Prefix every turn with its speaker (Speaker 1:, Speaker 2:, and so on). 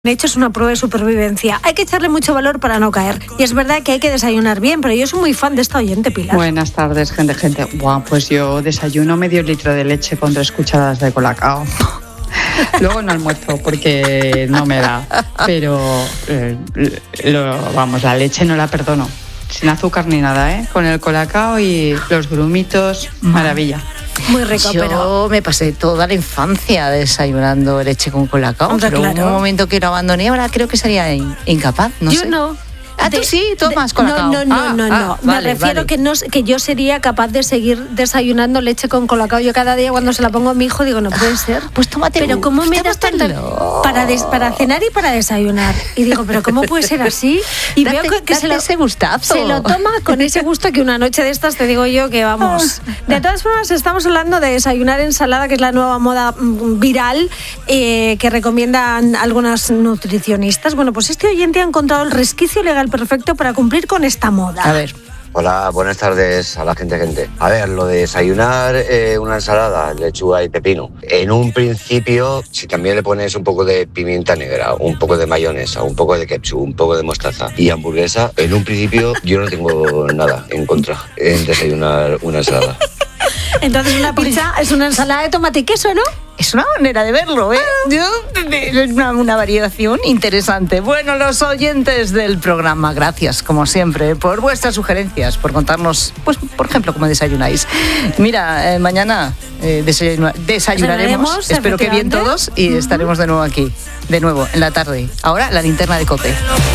Speaker 1: De hecho, es una prueba de supervivencia. Hay que echarle mucho valor para no caer. Y es verdad que hay que desayunar bien, pero yo soy muy fan de esta oyente, Pilar.
Speaker 2: Buenas tardes, gente. Buah, pues yo desayuno medio litro de leche con 3 cucharadas de colacao. Luego no almuerzo porque no me da. Pero, la leche no la perdono. Sin azúcar ni nada, ¿eh? Con el colacao y los grumitos, maravilla.
Speaker 1: Muy rico,
Speaker 3: Yo
Speaker 1: pero...
Speaker 3: me pasé toda la infancia desayunando leche con colacao.
Speaker 1: Hombre,
Speaker 3: pero
Speaker 1: claro.
Speaker 3: hubo un momento que lo abandoné, ahora creo que sería incapaz, no
Speaker 1: Yo
Speaker 3: sé.
Speaker 1: no.
Speaker 3: ¿Tú sí? ¿Tomas colacao?
Speaker 1: No. Me
Speaker 3: Vale,
Speaker 1: refiero
Speaker 3: vale.
Speaker 1: que yo sería capaz de seguir desayunando leche con colacao. Yo cada día cuando se la pongo a mi hijo digo, no puede ser.
Speaker 3: Pues tómate.
Speaker 1: Pero ¿cómo me das tanta... Para cenar y para desayunar? Y digo, ¿pero cómo puede ser así? Y veo que
Speaker 3: ese gustazo.
Speaker 1: se lo toma con ese gusto que una noche de estas te digo yo que vamos. De todas formas, estamos hablando de desayunar ensalada, que es la nueva moda viral que recomiendan algunas nutricionistas. Bueno, pues este oyente ha encontrado el resquicio legal perfecto para cumplir con esta moda.
Speaker 3: A ver.
Speaker 4: Hola, buenas tardes a la gente. A ver, lo de desayunar una ensalada, lechuga y pepino. En un principio, si también le pones un poco de pimienta negra, un poco de mayonesa, un poco de ketchup, un poco de mostaza y hamburguesa, en un principio yo no tengo nada en contra en desayunar una ensalada.
Speaker 1: Entonces una pizza es una ensalada de tomate y queso, ¿no?
Speaker 3: Es una manera de verlo, ¿eh? Es una variación interesante. Bueno, los oyentes del programa, gracias, como siempre, por vuestras sugerencias, por contarnos, pues, por ejemplo, cómo desayunáis. Mira, mañana desayunaremos, espero que bien todos, y estaremos de nuevo aquí, de nuevo, en la tarde. Ahora, la linterna de COPE.